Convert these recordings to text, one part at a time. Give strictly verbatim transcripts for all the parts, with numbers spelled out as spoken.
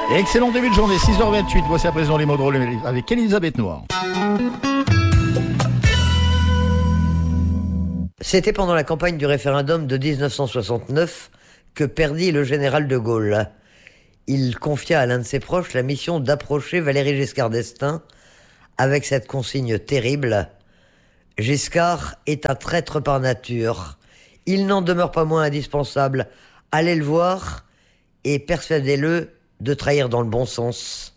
Excellent début de journée, six heures vingt-huit. Voici à présent les mots de rôle avec Elisabeth Noir. C'était pendant la campagne du référendum de dix-neuf cent soixante-neuf que perdit le général de Gaulle. Il confia à l'un de ses proches la mission d'approcher Valéry Giscard d'Estaing avec cette consigne terrible: Giscard est un traître par nature. Il n'en demeure pas moins indispensable. Allez le voir et persuadez-le de trahir dans le bon sens.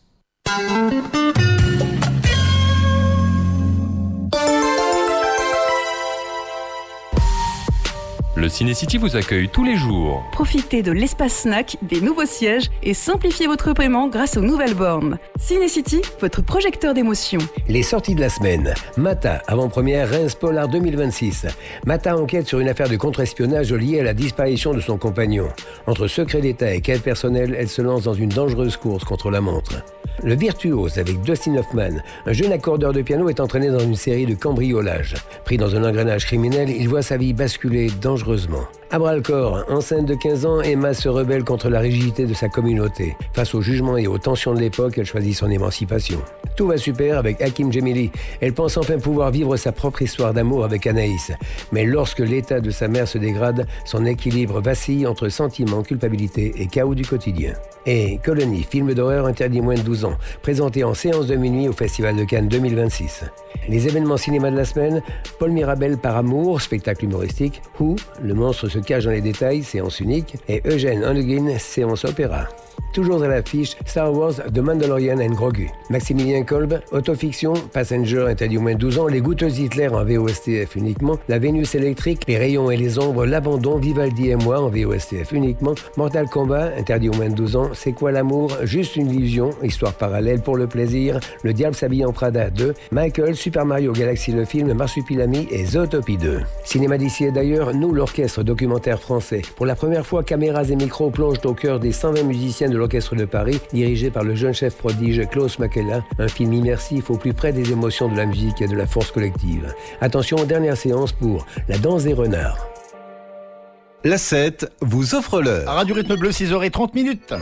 Le Ciné-City vous accueille tous les jours. Profitez de l'espace snack, des nouveaux sièges et simplifiez votre paiement grâce aux nouvelles bornes. Ciné-City, votre projecteur d'émotions. Les sorties de la semaine. Mata, avant-première Reims Polar deux mille vingt-six. Mata enquête sur une affaire de contre-espionnage liée à la disparition de son compagnon. Entre secret d'État et quête personnelle, elle se lance dans une dangereuse course contre la montre. Le Virtuose avec Dustin Hoffman, un jeune accordeur de piano, est entraîné dans une série de cambriolages. Pris dans un engrenage criminel, il voit sa vie basculer dangereusement. À bras-le-corps, enceinte de quinze ans, Emma se rebelle contre la rigidité de sa communauté. Face au jugement et aux tensions de l'époque, elle choisit son émancipation. Tout va super avec Hakim Djemili. Elle pense enfin pouvoir vivre sa propre histoire d'amour avec Anaïs. Mais lorsque l'état de sa mère se dégrade, son équilibre vacille entre sentiments, culpabilité et chaos du quotidien. Et Colony, film d'horreur interdit moins de douze ans, présenté en séance de minuit au Festival de Cannes deux mille vingt-six. Les événements cinéma de la semaine: Paul Mirabel par amour, spectacle humoristique. Who, le monstre se cache dans les détails, séance unique. Et Eugène Onegin, séance opéra. Toujours à l'affiche, Star Wars, The Mandalorian and Grogu. Maximilien Kolb, autofiction, Passenger interdit au moins de douze ans, Les Goûteuses Hitler en V O S T F uniquement, La Vénus électrique, Les Rayons et les Ombres, L'Abandon, Vivaldi et moi en V O S T F uniquement, Mortal Kombat interdit au moins de douze ans, C'est quoi l'amour? Juste une illusion, histoire parallèle pour le plaisir, Le Diable s'habille en Prada deux, Michael, Super Mario Galaxy le film, Marsupilami et Zootopie deux. Cinéma d'ici et d'ailleurs, nous l'orchestre documentaire français. Pour la première fois, caméras et micros plongent au cœur des cent vingt musiciens de l'Orchestre de Paris, dirigé par le jeune chef prodige Klaus Makela, un film immersif au plus près des émotions de la musique et de la force collective. Attention, dernière séance pour La Danse des Renards. La sept vous offre l'heure. À Radio Rythme Bleu, six heures trente minutes.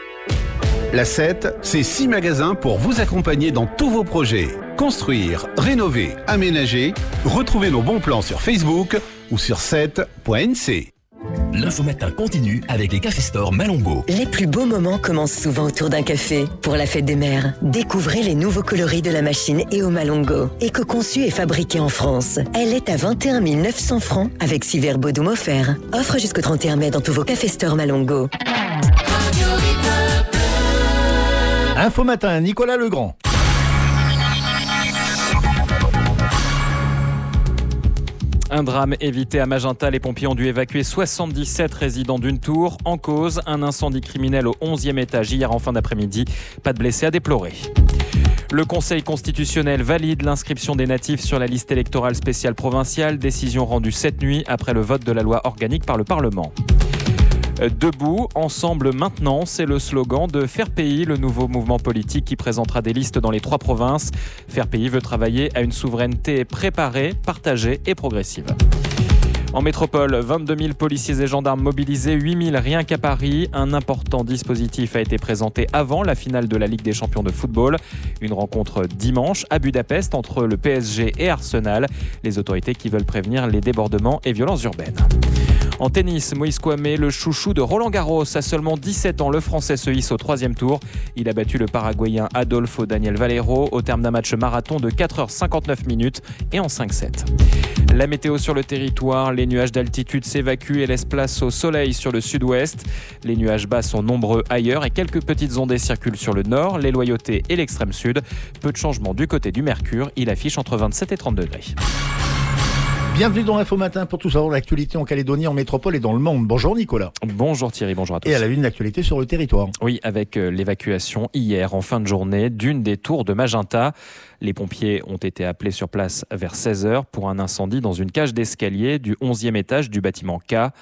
La sept, c'est six magasins pour vous accompagner dans tous vos projets. Construire, rénover, aménager. Retrouvez nos bons plans sur Facebook ou sur sept point n c. L'info matin continue avec les Café Store Malongo. Les plus beaux moments commencent souvent autour d'un café. Pour la fête des mères, découvrez les nouveaux coloris de la machine E O Malongo. Éco-conçue et fabriquée en France. Elle est à vingt et un mille neuf cents francs avec six verres Bodum offerts. Offre jusqu'au trente et un mai dans tous vos Café Store Malongo. Info matin, Nicolas Legrand. Un drame évité à Magenta, les pompiers ont dû évacuer soixante-dix-sept résidents d'une tour. En cause, un incendie criminel au onzième étage hier en fin d'après-midi. Pas de blessés à déplorer. Le Conseil constitutionnel valide l'inscription des natifs sur la liste électorale spéciale provinciale, décision rendue cette nuit après le vote de la loi organique par le Parlement. Debout, ensemble maintenant, c'est le slogan de Faire Pays, le nouveau mouvement politique qui présentera des listes dans les trois provinces. Faire Pays veut travailler à une souveraineté préparée, partagée et progressive. En métropole, vingt-deux mille policiers et gendarmes mobilisés, huit mille rien qu'à Paris. Un important dispositif a été présenté avant la finale de la Ligue des champions de football. Une rencontre dimanche à Budapest entre le P S G et Arsenal. Les autorités qui veulent prévenir les débordements et violences urbaines. En tennis, Moïse Kouamé, le chouchou de Roland Garros, à seulement dix-sept ans, le Français se hisse au troisième tour. Il a battu le Paraguayen Adolfo Daniel Valero au terme d'un match marathon de quatre heures cinquante-neuf minutes et en cinq sept. La météo sur le territoire, les nuages d'altitude s'évacuent et laissent place au soleil sur le sud-ouest. Les nuages bas sont nombreux ailleurs et quelques petites ondées circulent sur le nord, les Loyautés et l'extrême sud. Peu de changements du côté du Mercure, il affiche entre vingt-sept et trente degrés. Bienvenue dans l'Info Matin pour tout savoir l'actualité en Calédonie, en métropole et dans le monde. Bonjour Nicolas. Bonjour Thierry, bonjour à tous. Et à la une, l'actualité sur le territoire. Oui, avec l'évacuation hier en fin de journée d'une des tours de Magenta. Les pompiers ont été appelés sur place vers seize heures pour un incendie dans une cage d'escalier du onzième étage du bâtiment K.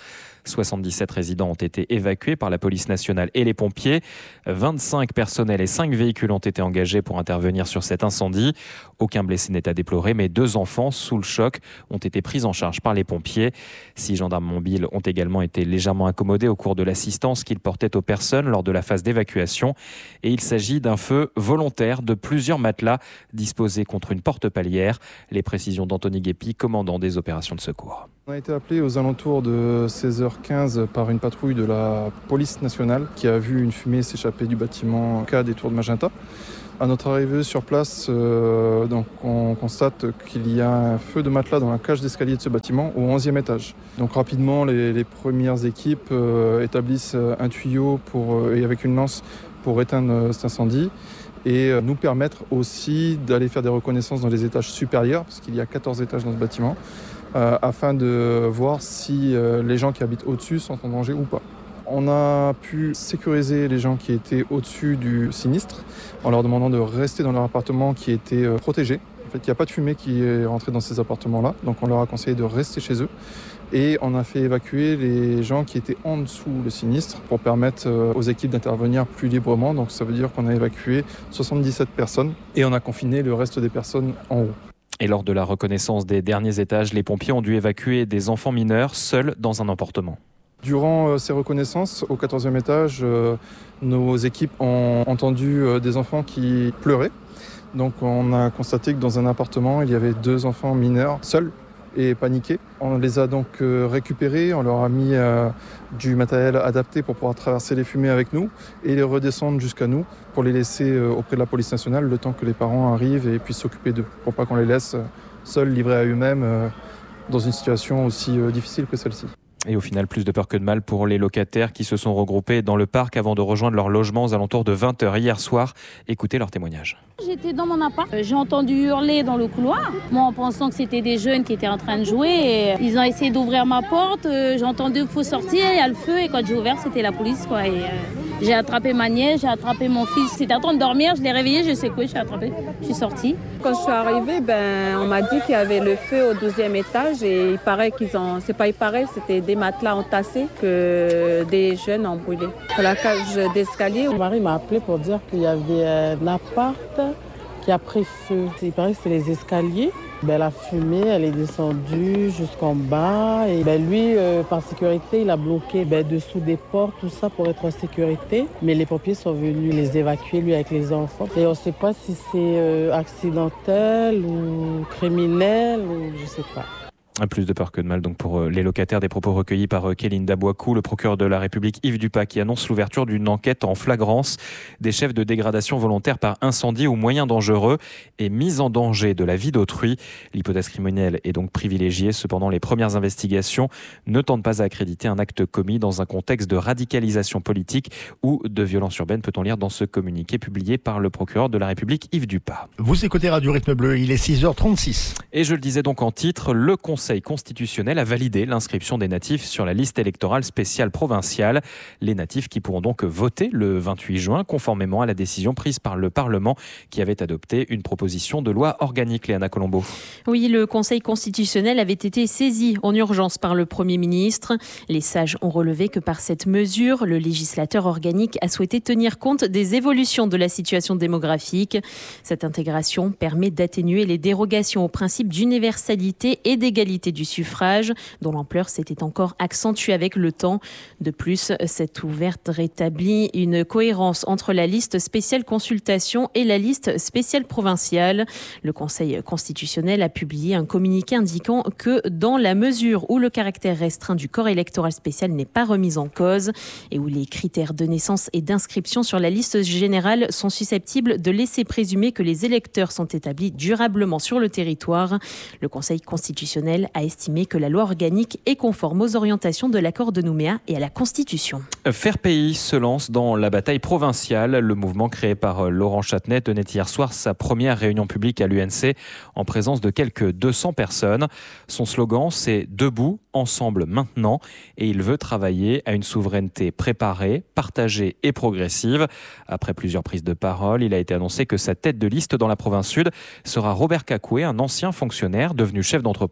soixante-dix-sept résidents ont été évacués par la police nationale et les pompiers. vingt-cinq personnels et cinq véhicules ont été engagés pour intervenir sur cet incendie. Aucun blessé n'est à déplorer, mais deux enfants sous le choc ont été pris en charge par les pompiers. Six gendarmes mobiles ont également été légèrement incommodés au cours de l'assistance qu'ils portaient aux personnes lors de la phase d'évacuation. Et il s'agit d'un feu volontaire de plusieurs matelas disposés contre une porte palière. Les précisions d'Anthony Guépi, commandant des opérations de secours. On a été appelé aux alentours de seize heures quinze par une patrouille de la police nationale qui a vu une fumée s'échapper du bâtiment K des Tours de Magenta. À notre arrivée sur place, euh, donc on constate qu'il y a un feu de matelas dans la cage d'escalier de ce bâtiment au onzième étage. Donc rapidement, les, les premières équipes euh, établissent un tuyau pour, euh, et avec une lance pour éteindre euh, cet incendie et euh, nous permettre aussi d'aller faire des reconnaissances dans les étages supérieurs, parce qu'il y a quatorze étages dans ce bâtiment, euh, afin de voir si euh, les gens qui habitent au-dessus sont en danger ou pas. On a pu sécuriser les gens qui étaient au-dessus du sinistre en leur demandant de rester dans leur appartement qui était protégé. En fait, il n'y a pas de fumée qui est rentrée dans ces appartements-là, donc on leur a conseillé de rester chez eux. Et on a fait évacuer les gens qui étaient en dessous le sinistre pour permettre aux équipes d'intervenir plus librement. Donc ça veut dire qu'on a évacué soixante-dix-sept personnes et on a confiné le reste des personnes en haut. Et lors de la reconnaissance des derniers étages, les pompiers ont dû évacuer des enfants mineurs seuls dans un appartement. Durant euh, ces reconnaissances, au quatorzième étage, euh, nos équipes ont entendu euh, des enfants qui pleuraient. Donc on a constaté que dans un appartement, il y avait deux enfants mineurs seuls et paniqués. On les a donc euh, récupérés, on leur a mis euh, du matériel adapté pour pouvoir traverser les fumées avec nous et les redescendre jusqu'à nous pour les laisser euh, auprès de la police nationale le temps que les parents arrivent et puissent s'occuper d'eux, pour pas qu'on les laisse euh, seuls, livrés à eux-mêmes euh, dans une situation aussi euh, difficile que celle-ci. Et au final, plus de peur que de mal pour les locataires qui se sont regroupés dans le parc avant de rejoindre leur logement aux alentours de vingt heures hier soir. Écoutez leur témoignage. J'étais dans mon appart, j'ai entendu hurler dans le couloir, moi en pensant que c'était des jeunes qui étaient en train de jouer. Et ils ont essayé d'ouvrir ma porte, j'ai entendu qu'il faut sortir, il y a le feu et quand j'ai ouvert c'était la police quoi. Et, euh, j'ai attrapé ma nièce, j'ai attrapé mon fils, il était en train de dormir, je l'ai réveillé, je sais quoi, je suis attrapé, je suis sortie. Quand je suis arrivée, ben, on m'a dit qu'il y avait le feu au douzième étage et il paraît qu'ils ont, c'est pas il paraît, c'était des matelas entassés que des jeunes ont brûlé. À la cage d'escalier, mon mari m'a appelé pour dire qu'il y avait un appart qui a pris feu. Il paraît que c'est les escaliers. Ben, la fumée, elle est descendue jusqu'en bas. Et ben, lui, euh, par sécurité, il a bloqué ben, dessous des portes, tout ça pour être en sécurité. Mais les pompiers sont venus les évacuer, lui, avec les enfants. Et on ne sait pas si c'est euh, accidentel ou criminel ou je ne sais pas. Plus de peur que de mal donc pour les locataires, des propos recueillis par Kéline Dabouakou, le procureur de la République Yves Dupas qui annonce l'ouverture d'une enquête en flagrance des chefs de dégradation volontaire par incendie ou moyen dangereux et mise en danger de la vie d'autrui. L'hypothèse criminelle est donc privilégiée. Cependant, les premières investigations ne tentent pas à accréditer un acte commis dans un contexte de radicalisation politique ou de violence urbaine, peut-on lire dans ce communiqué publié par le procureur de la République Yves Dupas. Vous écoutez Radio Rythme Bleu, il est six heures trente-six. Et je le disais donc en titre, le Conseil Le Conseil constitutionnel a validé l'inscription des natifs sur la liste électorale spéciale provinciale. Les natifs qui pourront donc voter le vingt-huit juin, conformément à la décision prise par le Parlement qui avait adopté une proposition de loi organique. Léana Colombo. Oui, le Conseil constitutionnel avait été saisi en urgence par le Premier ministre. Les sages ont relevé que par cette mesure, le législateur organique a souhaité tenir compte des évolutions de la situation démographique. Cette intégration permet d'atténuer les dérogations au principe d'universalité et d'égalité du suffrage, dont l'ampleur s'était encore accentuée avec le temps. De plus, cette ouverte rétablit une cohérence entre la liste spéciale consultation et la liste spéciale provinciale. Le Conseil constitutionnel a publié un communiqué indiquant que dans la mesure où le caractère restreint du corps électoral spécial n'est pas remis en cause et où les critères de naissance et d'inscription sur la liste générale sont susceptibles de laisser présumer que les électeurs sont établis durablement sur le territoire, le Conseil constitutionnel a estimé que la loi organique est conforme aux orientations de l'accord de Nouméa et à la Constitution. Faire pays se lance dans la bataille provinciale. Le mouvement créé par Laurent Châtenay tenait hier soir sa première réunion publique à l'U N C en présence de quelques deux cents personnes. Son slogan, c'est « Debout, ensemble, maintenant » et il veut travailler à une souveraineté préparée, partagée et progressive. Après plusieurs prises de parole, il a été annoncé que sa tête de liste dans la province sud sera Robert Cacoué, un ancien fonctionnaire devenu chef d'entreprise.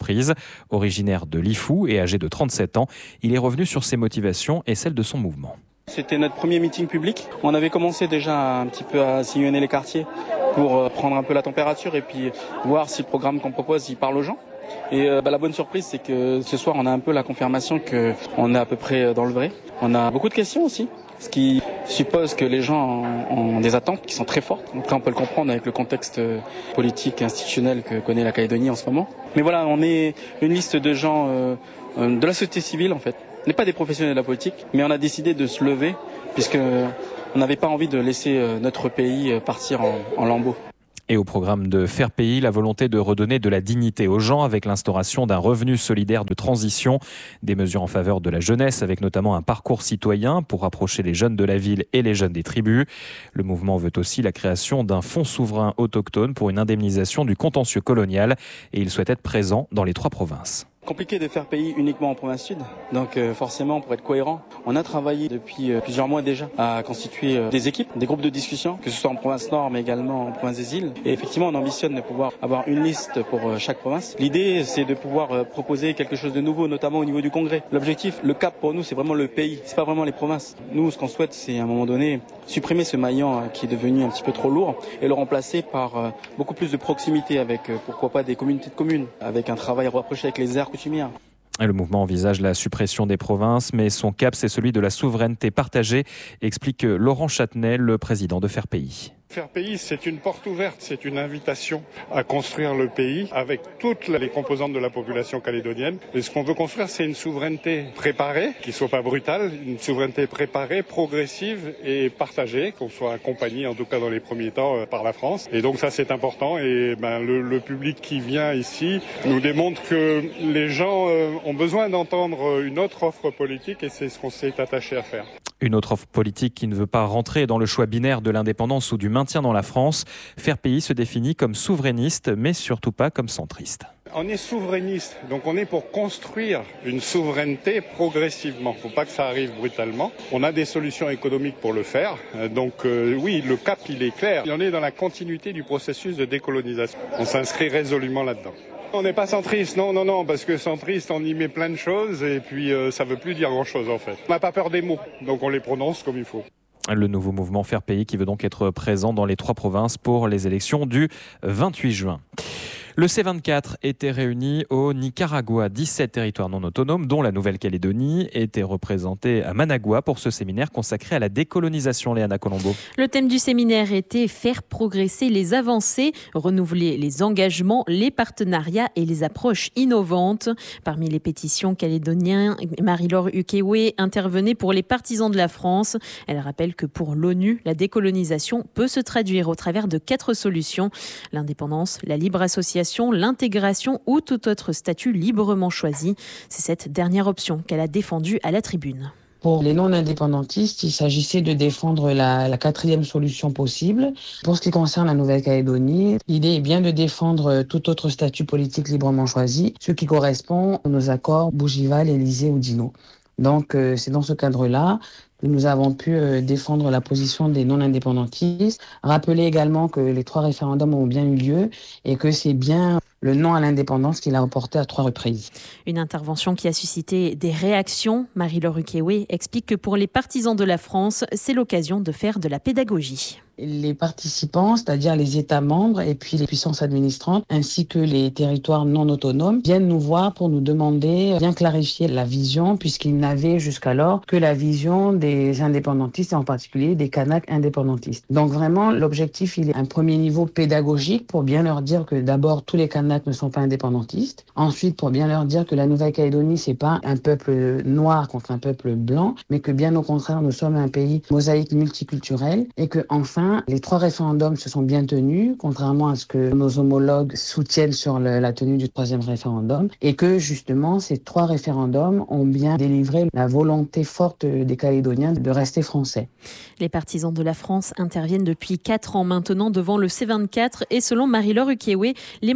Originaire de Lifou et âgé de trente-sept ans, il est revenu sur ses motivations et celles de son mouvement. C'était notre premier meeting public. On avait commencé déjà un petit peu à sillonner les quartiers pour prendre un peu la température et puis voir si le programme qu'on propose il parle aux gens. Et euh, bah, la bonne surprise, c'est que ce soir, on a un peu la confirmation qu'on est à peu près dans le vrai. On a beaucoup de questions aussi, ce qui suppose que les gens ont des attentes qui sont très fortes. Donc là, on peut le comprendre avec le contexte politique et institutionnel que connaît la Calédonie en ce moment. Mais voilà, on est une liste de gens euh, de la société civile, en fait. On n'est pas des professionnels de la politique, mais on a décidé de se lever puisque on n'avait pas envie de laisser notre pays partir en, en lambeaux. Et au programme de Faire Pays, la volonté de redonner de la dignité aux gens avec l'instauration d'un revenu solidaire de transition, des mesures en faveur de la jeunesse avec notamment un parcours citoyen pour rapprocher les jeunes de la ville et les jeunes des tribus. Le mouvement veut aussi la création d'un fonds souverain autochtone pour une indemnisation du contentieux colonial et il souhaite être présent dans les trois provinces. Compliqué de faire pays uniquement en province sud, donc euh, forcément pour être cohérent, on a travaillé depuis euh, plusieurs mois déjà à constituer euh, des équipes, des groupes de discussion, que ce soit en province nord mais également en province des îles. Et effectivement on ambitionne de pouvoir avoir une liste pour euh, chaque province. L'idée c'est de pouvoir euh, proposer quelque chose de nouveau, notamment au niveau du congrès. L'objectif, le cap pour nous c'est vraiment le pays, c'est pas vraiment les provinces. Nous ce qu'on souhaite c'est à un moment donné supprimer ce maillon euh, qui est devenu un petit peu trop lourd et le remplacer par euh, beaucoup plus de proximité avec euh, pourquoi pas des communautés de communes, avec un travail rapproché avec les aires coutumières. Le mouvement envisage la suppression des provinces, mais son cap, c'est celui de la souveraineté partagée, explique Laurent Châtenay, le président de Faire Pays. Faire Pays, c'est une porte ouverte, c'est une invitation à construire le pays avec toutes les composantes de la population calédonienne. Et ce qu'on veut construire, c'est une souveraineté préparée, qui ne soit pas brutale, une souveraineté préparée, progressive et partagée, qu'on soit accompagné, en tout cas dans les premiers temps, euh, par la France. Et donc ça, c'est important. Et ben, le, le public qui vient ici nous démontre que les gens euh, ont besoin d'entendre une autre offre politique et c'est ce qu'on s'est attaché à faire. Une autre offre politique qui ne veut pas rentrer dans le choix binaire de l'indépendance ou du maintien dans la France. Faire Pays se définit comme souverainiste, mais surtout pas comme centriste. On est souverainiste, donc on est pour construire une souveraineté progressivement. Il ne faut pas que ça arrive brutalement. On a des solutions économiques pour le faire. Donc euh, oui, le cap, il est clair. On est dans la continuité du processus de décolonisation. On s'inscrit résolument là-dedans. On n'est pas centriste, non, non, non, parce que centriste, on y met plein de choses et puis euh, ça ne veut plus dire grand-chose en fait. On n'a pas peur des mots, donc on les prononce comme il faut. Le nouveau mouvement Faire Pays qui veut donc être présent dans les trois provinces pour les élections du vingt-huit juin. Le C vingt-quatre était réuni au Nicaragua. dix-sept territoires non autonomes, dont la Nouvelle-Calédonie, étaient représentés à Managua pour ce séminaire consacré à la décolonisation. Léana Colombo. Le thème du séminaire était « Faire progresser les avancées, renouveler les engagements, les partenariats et les approches innovantes ». Parmi les pétitions calédoniens, Marie-Laure Ukewe intervenait pour les partisans de la France. Elle rappelle que pour l'ONU, la décolonisation peut se traduire au travers de quatre solutions. L'indépendance, la libre association, l'intégration ou tout autre statut librement choisi. C'est cette dernière option qu'elle a défendue à la tribune. Pour les non-indépendantistes, il s'agissait de défendre la, la quatrième solution possible. Pour ce qui concerne la Nouvelle-Calédonie, l'idée est bien de défendre tout autre statut politique librement choisi, ce qui correspond à nos accords Bougival, Élysée ou Dino. Donc euh, c'est dans ce cadre-là que nous avons pu euh, défendre la position des non-indépendantistes, rappeler également que les trois référendums ont bien eu lieu et que c'est bien le non à l'indépendance qu'il a remporté à trois reprises. Une intervention qui a suscité des réactions. Marie-Laure Ukewe explique que pour les partisans de la France, c'est l'occasion de faire de la pédagogie. Les participants, c'est-à-dire les États membres et puis les puissances administrantes, ainsi que les territoires non autonomes, viennent nous voir pour nous demander de bien clarifier la vision, puisqu'ils n'avaient jusqu'alors que la vision des indépendantistes, et en particulier des Kanaks indépendantistes. Donc vraiment, l'objectif, il est un premier niveau pédagogique pour bien leur dire que d'abord, tous les Kanaks ne sont pas indépendantistes. Ensuite, pour bien leur dire que la Nouvelle-Calédonie, c'est pas un peuple noir contre un peuple blanc, mais que bien au contraire, nous sommes un pays mosaïque multiculturel et que enfin, les trois référendums se sont bien tenus, contrairement à ce que nos homologues soutiennent sur le, la tenue du troisième référendum, et que justement ces trois référendums ont bien délivré la volonté forte des Calédoniens de rester français. Les partisans de la France interviennent depuis quatre ans maintenant devant le C vingt-quatre et selon Marie-Laure Ukewe, les mentalités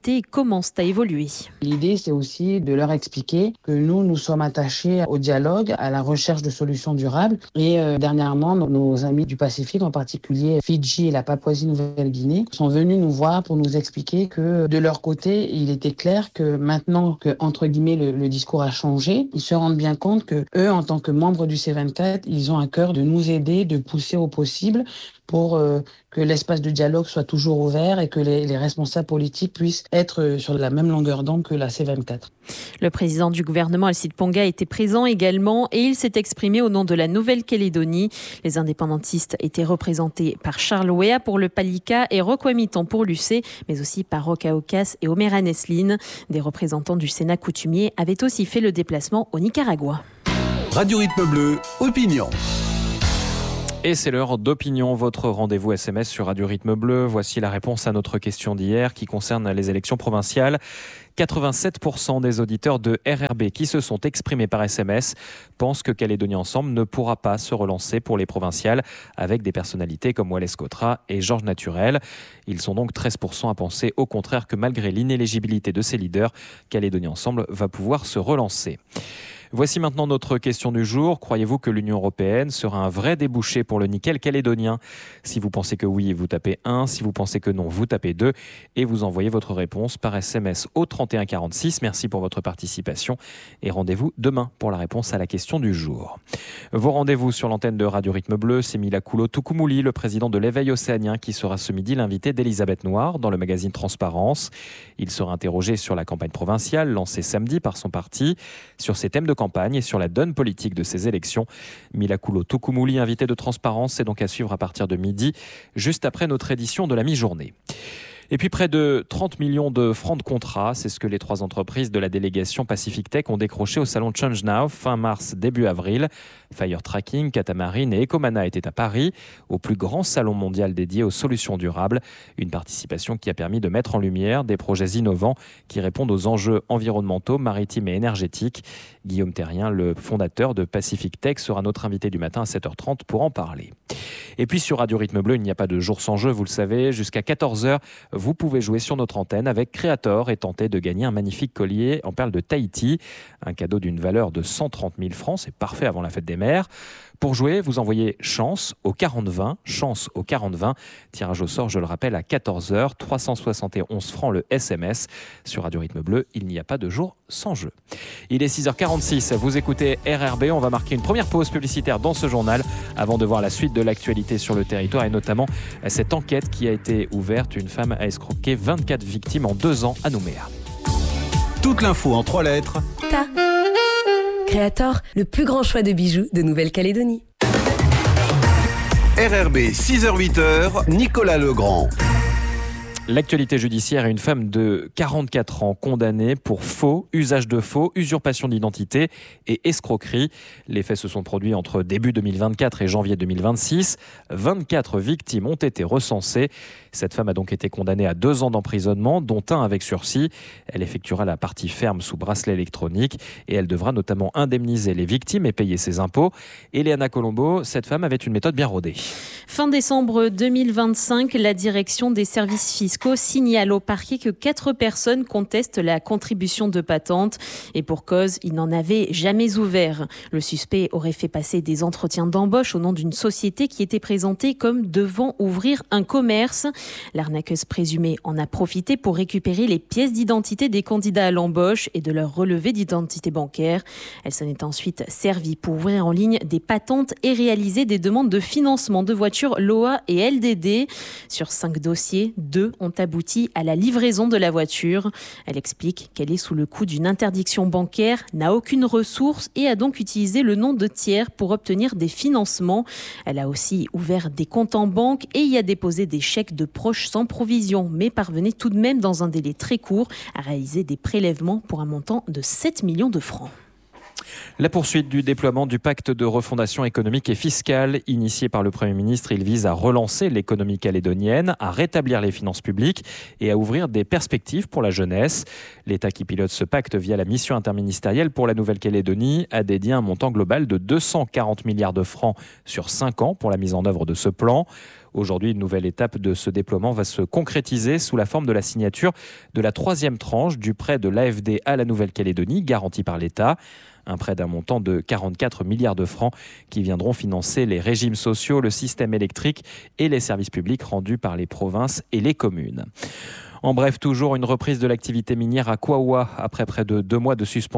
mentalités commencent à évoluer. L'idée, c'est aussi de leur expliquer que nous, nous sommes attachés au dialogue, à la recherche de solutions durables. Et euh, dernièrement, nos amis du Pacifique, en particulier Fidji et la Papouasie-Nouvelle-Guinée, sont venus nous voir pour nous expliquer que de leur côté, il était clair que maintenant que, entre guillemets, le, le discours a changé, ils se rendent bien compte que eux, en tant que membres du C vingt-quatre, ils ont à cœur de nous aider, de pousser au possible pour euh, que l'espace de dialogue soit toujours ouvert et que les, les responsables politiques puissent être sur la même longueur d'onde que la C vingt-quatre. Le président du gouvernement, Alcide Ponga, était présent également et il s'est exprimé au nom de la Nouvelle-Calédonie. Les indépendantistes étaient représentés par Charles Weah pour le Palika et Rokwamitan pour l'U C, mais aussi par Roka Ocas et Omer Aneslin. Des représentants du Sénat coutumier avaient aussi fait le déplacement au Nicaragua. Radio Rythme Bleu, opinion. Et c'est l'heure d'opinion, votre rendez-vous S M S sur Radio Rythme Bleu. Voici la réponse à notre question d'hier qui concerne les élections provinciales. quatre-vingt-sept pour cent des auditeurs de R R B qui se sont exprimés par S M S pensent que Calédonie Ensemble ne pourra pas se relancer pour les provinciales avec des personnalités comme Wallace Cotra et Georges Naturel. Ils sont donc treize pour cent à penser au contraire que malgré l'inéligibilité de ses leaders, Calédonie Ensemble va pouvoir se relancer. Voici maintenant notre question du jour. Croyez-vous que l'Union européenne sera un vrai débouché pour le nickel calédonien ? Si vous pensez que oui, vous tapez un. Si vous pensez que non, vous tapez deux. Et vous envoyez votre réponse par S M S au trente et un quarante-six. Merci pour votre participation. Et rendez-vous demain pour la réponse à la question du jour. Vos rendez-vous sur l'antenne de Radio Rythme Bleu, c'est Milakulo Tukumuli, le président de l'Éveil océanien, qui sera ce midi l'invité d'Elisabeth Noir dans le magazine Transparence. Il sera interrogé sur la campagne provinciale lancée samedi par son parti, sur ses thèmes de campagne et sur la donne politique de ces élections. Milakulo Tukumuli, invité de Transparence, c'est donc à suivre à partir de midi, juste après notre édition de la mi-journée. Et puis près de trente millions de francs de contrat, c'est ce que les trois entreprises de la délégation Pacific Tech ont décroché au salon Change Now fin mars, début avril. Fire Tracking, Catamarine et Ecomana étaient à Paris, au plus grand salon mondial dédié aux solutions durables. Une participation qui a permis de mettre en lumière des projets innovants qui répondent aux enjeux environnementaux, maritimes et énergétiques. Guillaume Terrien, le fondateur de Pacific Tech, sera notre invité du matin à sept heures trente pour en parler. Et puis sur Radio Rythme Bleu, il n'y a pas de jour sans jeu, vous le savez. Jusqu'à quatorze heures, vous pouvez jouer sur notre antenne avec Creator et tenter de gagner un magnifique collier en perles de Tahiti. Un cadeau d'une valeur de cent trente mille francs, c'est parfait avant la fête des mères. Pour jouer, vous envoyez chance au quarante vingt, chance au quarante vingt. Tirage au sort, je le rappelle, à quatorze heures, trois cent soixante et onze francs le S M S. Sur Radio Rythme Bleu, il n'y a pas de jour sans jeu. Il est six heures quarante-six, vous écoutez R R B. On va marquer une première pause publicitaire dans ce journal avant de voir la suite de l'actualité sur le territoire et notamment cette enquête qui a été ouverte. Une femme a escroqué vingt-quatre victimes en deux ans à Nouméa. Toute l'info en trois lettres. Ta. Creator, le plus grand choix de bijoux de Nouvelle-Calédonie. R R B, six heures huit, Nicolas Legrand. L'actualité judiciaire est une femme de quarante-quatre ans condamnée pour faux, usage de faux, usurpation d'identité et escroquerie. Les faits se sont produits entre début deux mille vingt-quatre et janvier deux mille vingt-six. vingt-quatre victimes ont été recensées. Cette femme a donc été condamnée à deux ans d'emprisonnement, dont un avec sursis. Elle effectuera la partie ferme sous bracelet électronique et elle devra notamment indemniser les victimes et payer ses impôts. Eliana Colombo, cette femme avait une méthode bien rodée. Fin décembre deux mille vingt-cinq, la direction des services fiscaux signale au parquet que quatre personnes contestent la contribution de patente et pour cause, ils n'en avaient jamais ouvert. Le suspect aurait fait passer des entretiens d'embauche au nom d'une société qui était présentée comme devant ouvrir un commerce. L'arnaqueuse présumée en a profité pour récupérer les pièces d'identité des candidats à l'embauche et de leur relevé d'identité bancaire. Elle s'en est ensuite servie pour ouvrir en ligne des patentes et réaliser des demandes de financement de voitures L O A et L D D. Sur cinq dossiers, deux ont abouti à la livraison de la voiture. Elle explique qu'elle est sous le coup d'une interdiction bancaire, n'a aucune ressource et a donc utilisé le nom de tiers pour obtenir des financements. Elle a aussi ouvert des comptes en banque et y a déposé des chèques de proches sans provision, mais parvenait tout de même dans un délai très court à réaliser des prélèvements pour un montant de sept millions de francs. La poursuite du déploiement du pacte de refondation économique et fiscale initié par le Premier ministre, il vise à relancer l'économie calédonienne, à rétablir les finances publiques et à ouvrir des perspectives pour la jeunesse. L'État qui pilote ce pacte via la mission interministérielle pour la Nouvelle-Calédonie a dédié un montant global de deux cent quarante milliards de francs sur cinq ans pour la mise en œuvre de ce plan. Aujourd'hui, une nouvelle étape de ce déploiement va se concrétiser sous la forme de la signature de la troisième tranche du prêt de l'A F D à la Nouvelle-Calédonie, garanti par l'État. Un prêt d'un montant de quarante-quatre milliards de francs qui viendront financer les régimes sociaux, le système électrique et les services publics rendus par les provinces et les communes. En bref, toujours une reprise de l'activité minière à Kaouwa après près de deux mois de suspension.